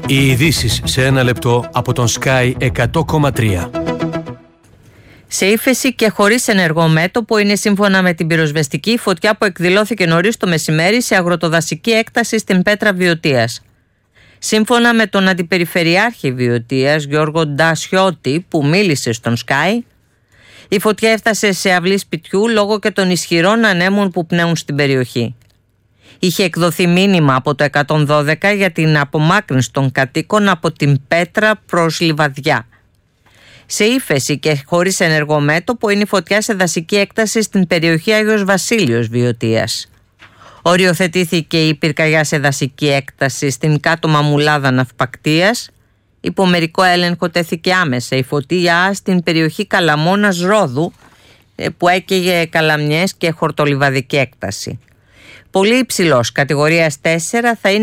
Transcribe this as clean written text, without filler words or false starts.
Οι ειδήσεις σε ένα λεπτό από τον Sky 100,3. Σε ύφεση και χωρίς ενεργό μέτωπο είναι σύμφωνα με την πυροσβεστική φωτιά που εκδηλώθηκε νωρίς το μεσημέρι σε αγροτοδασική έκταση στην Πέτρα Βιωτίας. Σύμφωνα με τον Αντιπεριφερειάρχη Βιωτίας Γιώργο Ντασιώτη που μίλησε στον Sky, η φωτιά έφτασε σε αυλή σπιτιού λόγω και των ισχυρών ανέμων που πνέουν στην περιοχή. Είχε εκδοθεί μήνυμα από το 112 για την απομάκρυνση των κατοίκων από την Πέτρα προς Λιβαδιά. Σε ύφεση και χωρίς ενεργό μέτωπο είναι η φωτιά σε δασική έκταση στην περιοχή Άγιος Βασίλειος Βιωτίας. Οριοθετήθηκε η πυρκαγιά σε δασική έκταση στην κάτω μαμουλάδα Ναυπακτίας. Υπό μερικό έλεγχο τέθηκε άμεσα η φωτιά στην περιοχή Καλαμώνας Ρόδου που έκαιγε καλαμιές και χορτολιβαδική έκταση. Πολύ υψηλός, κατηγορίας 4, θα είναι